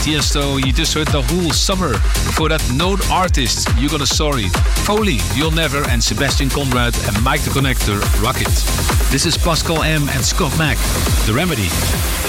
Tiesto, you just heard the whole summer. Before that, Known Artists, You Got a Story. Foley, You'll Never, and Sebastian Conrad and Mike the Connector, Rocket. This is Pascal M and Scott Mack, The Remedy.